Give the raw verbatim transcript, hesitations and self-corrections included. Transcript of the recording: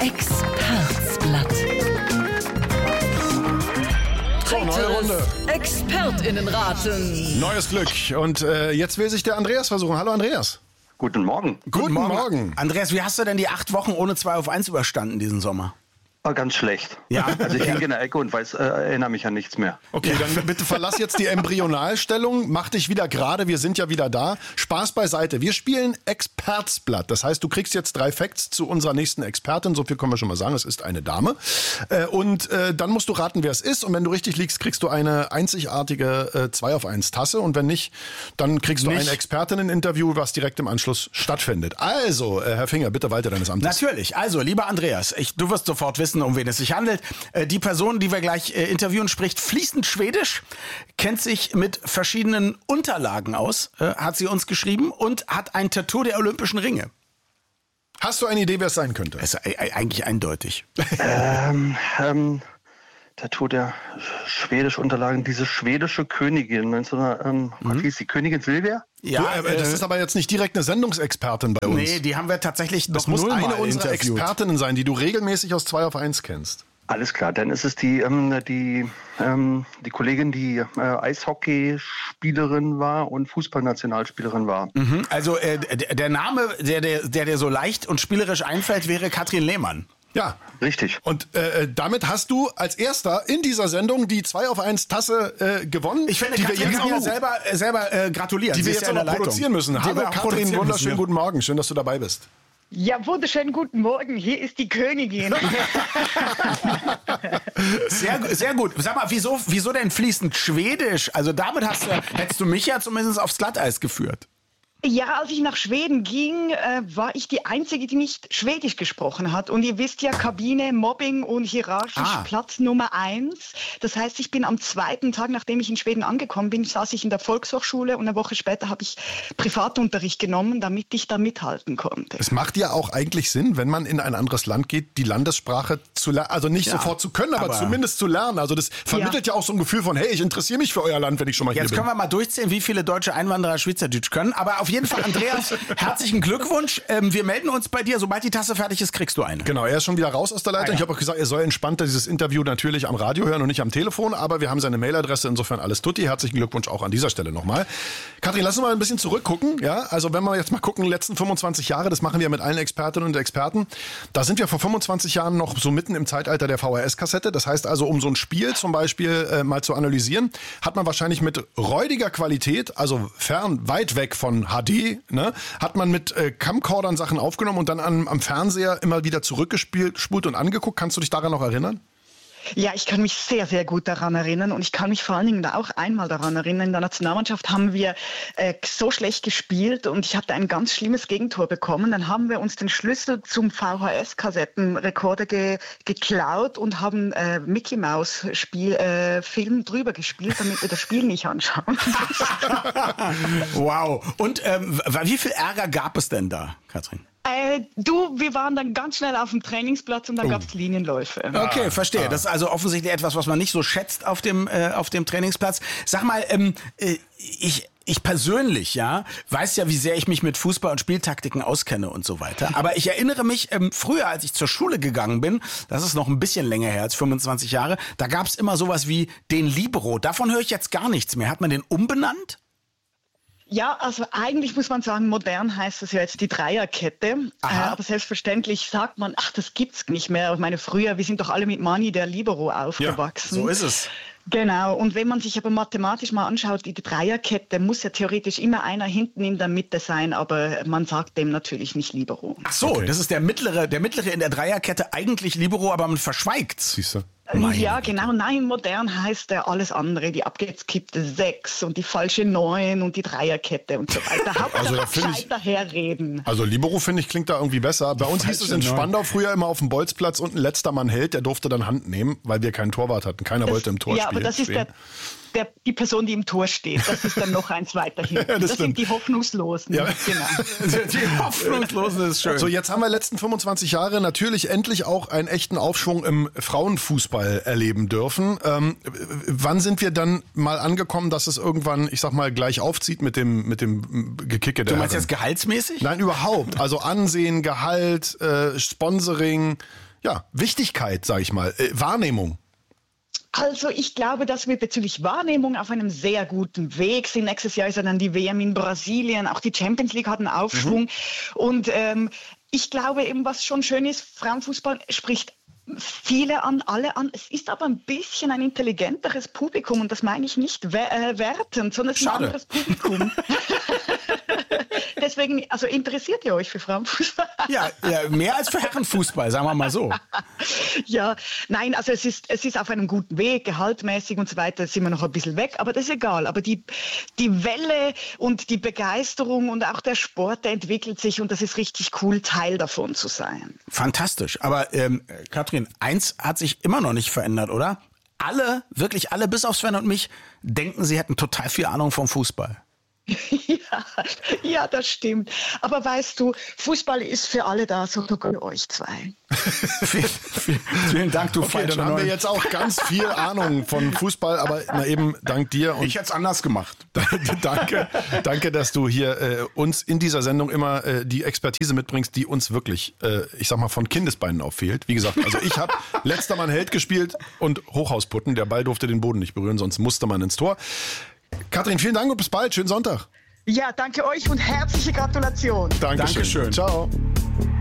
Expertsblatt. So, neue Runde. ExpertInnenraten. Neues Glück. Und äh, jetzt will sich der Andreas versuchen. Hallo Andreas. Guten Morgen. Guten Morgen. Morgen. Andreas, wie hast du denn die acht Wochen ohne zwei auf eins überstanden diesen Sommer? War ganz schlecht. Ja? Also ich hing in der Ecke und weiß, äh, erinnere mich an nichts mehr. Okay, dann bitte verlass jetzt die Embryonalstellung, mach dich wieder gerade, wir sind ja wieder da. Spaß beiseite, wir spielen Expertsblatt. Das heißt, du kriegst jetzt drei Facts zu unserer nächsten Expertin, so viel können wir schon mal sagen, es ist eine Dame. Äh, und äh, dann musst du raten, wer es ist, und wenn du richtig liegst, kriegst du eine einzigartige äh, zwei auf eins Tasse, und wenn nicht, dann kriegst du Nicht? ein Expertinnen-Interview, was direkt im Anschluss stattfindet. Also, äh, Herr Finger, bitte Walter deines Amtes. Natürlich. Also, lieber Andreas, ich, du wirst sofort wissen, um wen es sich handelt. Äh, die Person, die wir gleich äh, interviewen, spricht fließend Schwedisch, kennt sich mit verschiedenen Unterlagen aus, äh, hat sie uns geschrieben, und hat ein Tattoo der Olympischen Ringe. Hast du eine Idee, wer es sein könnte? Das ist äh, eigentlich eindeutig. ähm, ähm, Tattoo der schwedischen Unterlagen, diese schwedische Königin, neunzehnhundert, ähm, Mhm. was hieß die, Königin Silvia? Ja, du, äh, das ist aber jetzt nicht direkt eine Sendungsexpertin bei uns. Nee, die haben wir tatsächlich Das noch muss nullmal eine unserer interviewt. Expertinnen sein, die du regelmäßig aus zwei auf eins kennst. Alles klar, dann ist es die, ähm, die, ähm, die Kollegin, die äh, Eishockeyspielerin war und Fußballnationalspielerin war. Mhm. Also äh, d- der Name, der dir der, der so leicht und spielerisch einfällt, wäre Katrin Lehmann. Ja. Richtig. Und äh, damit hast du als Erster in dieser Sendung die zwei auf eins Tasse äh, gewonnen. Ich finde, die wir Katrin jetzt kann ja auch, selber, äh, selber äh, gratulieren. die Sie wir ist jetzt ja auch in noch der Leitung. produzieren müssen. Die Hallo wir auch Katrin, produzieren wunderschönen müssen, guten Morgen. Schön, dass du dabei bist. Ja, wunderschönen guten Morgen. Hier ist die Königin. Sehr, sehr gut. Sag mal, wieso, wieso denn fließend Schwedisch? Also damit hast du, hättest du mich ja zumindest aufs Glatteis geführt. Ja, als ich nach Schweden ging, äh, war ich die Einzige, die nicht Schwedisch gesprochen hat. Und ihr wisst ja, Kabine, Mobbing und hierarchisch Ah. Platz Nummer eins. Das heißt, ich bin am zweiten Tag, nachdem ich in Schweden angekommen bin, saß ich in der Volkshochschule, und eine Woche später habe ich Privatunterricht genommen, damit ich da mithalten konnte. Es macht ja auch eigentlich Sinn, wenn man in ein anderes Land geht, die Landessprache zu lernen. Also nicht Ja, sofort zu können, aber, aber- zumindest zu lernen. Also das vermittelt ja. ja auch so ein Gefühl von, hey, ich interessiere mich für euer Land, wenn ich schon mal Jetzt hier bin. können wir mal durchzählen, wie viele deutsche Einwanderer Schweizerdeutsch können. Aber auf jeden Fall, Andreas, herzlichen Glückwunsch. Ähm, wir melden uns bei dir. Sobald die Tasse fertig ist, kriegst du eine. Genau, er ist schon wieder raus aus der Leitung. Ah, ja. Ich habe auch gesagt, er soll entspannter dieses Interview natürlich am Radio hören und nicht am Telefon, aber wir haben seine Mailadresse, insofern alles tutti. Herzlichen Glückwunsch auch an dieser Stelle nochmal. Katrin, lass uns mal ein bisschen zurückgucken. Ja, also wenn wir jetzt mal gucken, letzten fünfundzwanzig Jahre, das machen wir mit allen Expertinnen und Experten, da sind wir vor fünfundzwanzig Jahren noch so mitten im Zeitalter der V H S-Kassette. Das heißt also, um so ein Spiel zum Beispiel äh, mal zu analysieren, hat man wahrscheinlich mit räudiger Qualität, also fern, weit weg von H D, ne, hat man mit äh, Camcordern Sachen aufgenommen und dann am, am Fernseher immer wieder zurückgespielt, spult und angeguckt. Kannst du dich daran noch erinnern? Ja, ich kann mich sehr, sehr gut daran erinnern, und ich kann mich vor allen Dingen da auch einmal daran erinnern, in der Nationalmannschaft haben wir äh, so schlecht gespielt und ich hatte ein ganz schlimmes Gegentor bekommen. Dann haben wir uns den Schlüssel zum V H S-Kassettenrekorder ge geklaut und haben äh, Mickey Mouse Spiel, äh, Film drüber gespielt, damit wir das Spiel nicht anschauen. Wow. Und ähm, w- wie viel Ärger gab es denn da, Katrin? Äh, du, wir waren dann ganz schnell auf dem Trainingsplatz und dann Oh. gab's Linienläufe. Okay, verstehe. Das ist also offensichtlich etwas, was man nicht so schätzt auf dem, äh, auf dem Trainingsplatz. Sag mal, ähm, äh, ich... Ich persönlich, ja, weiß ja, wie sehr ich mich mit Fußball und Spieltaktiken auskenne und so weiter. Aber ich erinnere mich, ähm, früher, als ich zur Schule gegangen bin, das ist noch ein bisschen länger her als fünfundzwanzig Jahre, da gab's immer sowas wie den Libero. Davon höre ich jetzt gar nichts mehr. Hat man den umbenannt? Ja, also eigentlich muss man sagen, modern heißt das ja jetzt die Dreierkette. Äh, aber selbstverständlich sagt man, ach, das gibt's nicht mehr. Ich meine, früher, wir sind doch alle mit Mani der Libero aufgewachsen. so ist es. Genau, und wenn man sich aber mathematisch mal anschaut, die Dreierkette muss ja theoretisch immer einer hinten in der Mitte sein, aber man sagt dem natürlich nicht Libero. Ach so, Okay. das ist der mittlere, der mittlere in der Dreierkette, eigentlich Libero, aber man verschweigt's. Siehst du? Meine Ja, Güte. genau. Nein, modern heißt ja alles andere. Die abgeskippte Sechs und die falsche Neun und die Dreierkette und so weiter. Hauptsache Also da find ich- gescheit daherreden. Also Libero, finde ich, klingt da irgendwie besser. Bei uns hieß es in Falsche Neun. Spandau früher immer auf dem Bolzplatz und ein letzter Mann hält, der durfte dann Hand nehmen, weil wir keinen Torwart hatten. Keiner wollte im Tor ja, spielen. aber das ist der, der, die Person, die im Tor steht. Das ist dann noch eins weiter hinten. Ja, das das stimmt. sind die Hoffnungslosen. Ja. Genau. Die Hoffnungslosen ist schön. So, jetzt haben wir letzten fünfundzwanzig Jahre natürlich endlich auch einen echten Aufschwung im Frauenfußball erleben dürfen. Ähm, w- wann sind wir dann mal angekommen, dass es irgendwann, ich sag mal, gleich aufzieht mit dem, mit dem Gekicke der Du meinst Herren? jetzt gehaltsmäßig? Nein, überhaupt. Also Ansehen, Gehalt, äh, Sponsoring. ja, Wichtigkeit, sage ich mal, äh, Wahrnehmung? Also ich glaube, dass wir bezüglich Wahrnehmung auf einem sehr guten Weg sind. Nächstes Jahr ist ja dann die W M in Brasilien, auch die Champions League hat einen Aufschwung. Mhm. Und ähm, ich glaube eben, was schon schön ist, Frauenfußball spricht viele an, alle an. Es ist aber ein bisschen ein intelligenteres Publikum und das meine ich nicht we- äh, wertend, sondern es ist Schade. ein anderes Publikum. Deswegen, also interessiert ihr euch für Frauenfußball? Ja, ja, mehr als für Herrenfußball, sagen wir mal so. Ja, nein, also es ist, es ist auf einem guten Weg, gehaltmäßig und so weiter, sind wir noch ein bisschen weg, aber das ist egal. Aber die, die Welle und die Begeisterung und auch der Sport, der entwickelt sich und das ist richtig cool, Teil davon zu sein. Fantastisch. Aber ähm, Katrin, eins hat sich immer noch nicht verändert, oder? Alle, wirklich alle, bis auf Sven und mich, denken, sie hätten total viel Ahnung vom Fußball. Ja, ja, das stimmt. Aber weißt du, Fußball ist für alle da, so sogar für euch zwei. vielen, vielen, vielen Dank, du Okay, falscher dann haben wir Neun. jetzt auch ganz viel Ahnung von Fußball, aber na eben dank dir und Ich hätte es anders gemacht. danke, danke, dass du hier äh, uns in dieser Sendung immer äh, die Expertise mitbringst, die uns wirklich, äh, ich sag mal, von Kindesbeinen auf fehlt. Wie gesagt, also ich habe letzter Mann Held gespielt und Hochhausputten. Der Ball durfte den Boden nicht berühren, sonst musste man ins Tor. Katrin, vielen Dank und bis bald. Schönen Sonntag. Ja, danke euch und herzliche Gratulation. Dankeschön. Dankeschön. Ciao.